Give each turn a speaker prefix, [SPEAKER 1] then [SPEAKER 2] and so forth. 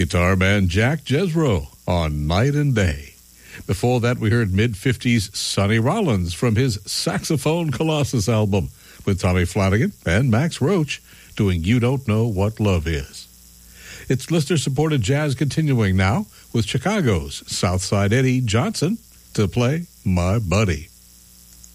[SPEAKER 1] guitar man Jack Jesro on Night and Day. Before that, we heard mid-50s Sonny Rollins from his Saxophone Colossus album with Tommy Flanagan and Max Roach doing You Don't Know What Love Is. It's listener-supported jazz continuing now with Chicago's Southside Eddie Johnson to play My Buddy.